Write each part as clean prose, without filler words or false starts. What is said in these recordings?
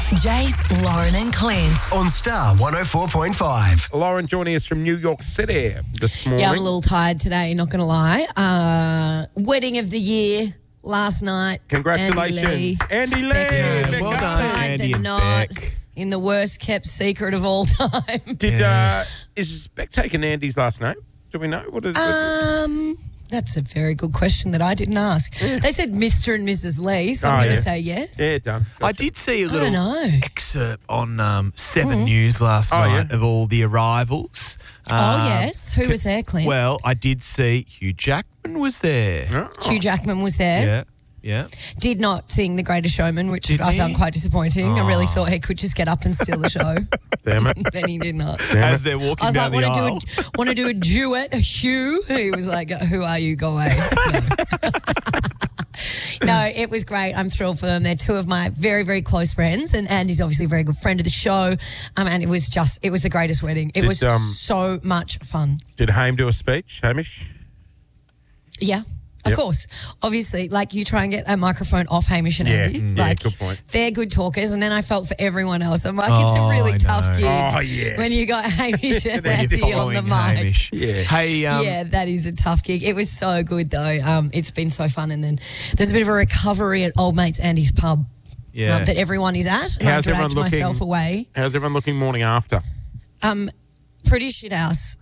Jace, Lauren and Clint. On Star 104.5. Lauren joining us from New York City this morning. Yeah, I'm a little tired today, not going to lie. Wedding of the year last night. Congratulations. Andy Lee. Becky, Becky. well done, tied Andy the and knot Beck. in the worst kept secret of all time. Is Beck taking Andy's last name? Do we know? What is That's a very good question that I didn't ask. They said Mr. and Mrs. Lee, so I'm going to say yes. Yeah, done. I did see a don't little know. excerpt on 7 News last night of all the arrivals. Yes. Who was there, Clint? Well, I did see Hugh Jackman was there. Hugh Jackman was there. Yeah. Did not sing The Greatest Showman, which Didn't I he? found quite disappointing. I really thought he could just get up and steal the show. Damn it. And he did not. As they're walking I was down like, the aisle. want to do a duet, a Hugh? He was like, who are you? Go away. No, it was great. I'm thrilled for them. They're two of my very, very close friends, and Andy's obviously a very good friend of the show. And it was the greatest wedding. It was so much fun. Did Haim do a speech, Hamish? Yeah. Of course. Obviously, like you try and get a microphone off Hamish and Andy. Yeah, Like, good point. They're good talkers, and then I felt for everyone else. I'm like, it's a really I tough know. gig Oh, yeah. when you got Hamish and When Andy you're on the following mic. Hamish. Yeah. Hey, Yeah, that is a tough gig. It was so good though. It's been so fun, and then there's a bit of a recovery at Old Mates Andy's pub that everyone is at. And I How's everyone dragged looking? myself away. How's everyone looking morning after? Pretty shit house.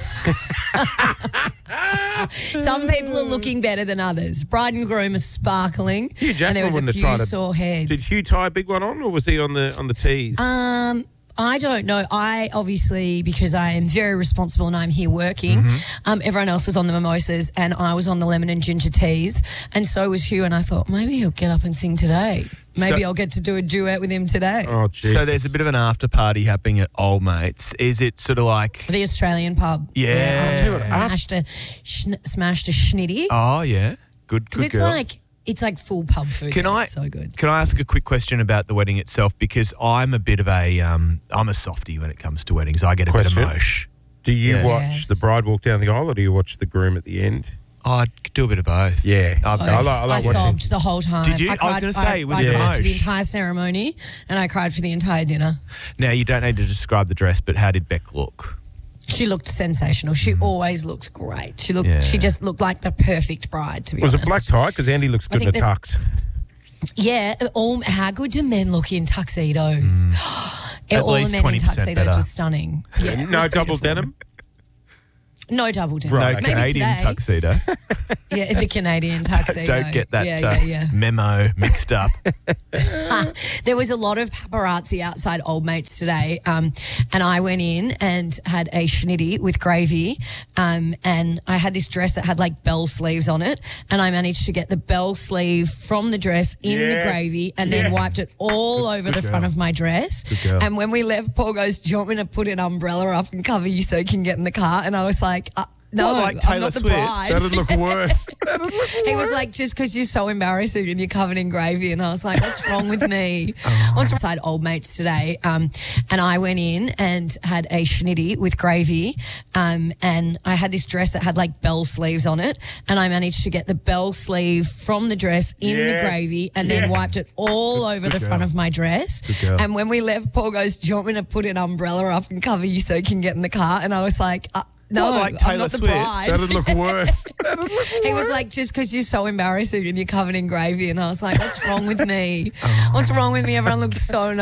Some people are looking better than others. Bride and groom are sparkling, Hugh Jackman and there was a wouldn't few have tried sore heads. Did Hugh tie a big one on, or was he on the tees? I don't know. I obviously, because I am very responsible and I'm here working, everyone else was on the mimosas and I was on the lemon and ginger teas, and so was Hugh, and I thought maybe he'll get up and sing today. Maybe I'll get to do a duet with him today. Oh, geez. So there's a bit of an after party happening at Old Mates. Is it sort of like... The Australian pub. Yeah. I just smashed a schnitty. Oh, yeah. Good Because girl. it's like full pub food. It's so good. Can I ask a quick question about the wedding itself? Because I'm a bit of a I'm a softie when it comes to weddings. I get a bit of mosh. Do you watch Yes. the bride walk down the aisle, or do you watch the groom at the end? I'd do a bit of both. Yeah. I I like watching. sobbed the whole time. Did you? I was cried- gonna say, was I it cried for the emotion? entire ceremony, and I cried for the entire dinner. Now, you don't need to describe the dress, but how did Beck look? She looked sensational. She always looks great. She looked. Yeah. She just looked like the perfect bride. To be Was honest, it black tie? Because Andy looks good in think a there's- tux. Yeah. How good do men look in tuxedos? At All the least men in 20% tuxedos better. was stunning. Yeah, it was No double beautiful. denim? No double denim. Right, No okay. Maybe Canadian today. tuxedo. Yeah, the Canadian tuxedo. Don't get that Yeah. memo mixed up. There was a lot of paparazzi outside Old Mates today, and I went in and had a schnitty with gravy, and I had this dress that had like bell sleeves on it, and I managed to get the bell sleeve from the dress in the Yes. gravy and then wiped it all over the front of my dress. girl. And when we left, Paul goes, "Do you want me to put an umbrella up and cover you so you can get in the car?" And I was like, no, What, like I'm Taylor not the Swift? bride. That'd look worse. He was like, just because you're so embarrassing and you're covered in gravy. And I was like, what's wrong with me? What's outside Old Mates today? And I went in and had a schnitty with gravy. And I had this dress that had like bell sleeves on it. And I managed to get the bell sleeve from the dress in the Yes. gravy and then wiped it all over the front of my dress. girl. And when we left, Paul goes, "Do you want me to put an umbrella up and cover you so you can get in the car?" And I was like, no, What, like I'm Taylor not the Swift? bride. That'd look worse. He was like, just because you're so embarrassing and you're covered in gravy. And I was like, what's wrong with me? What's wrong with me? Everyone looks so nice.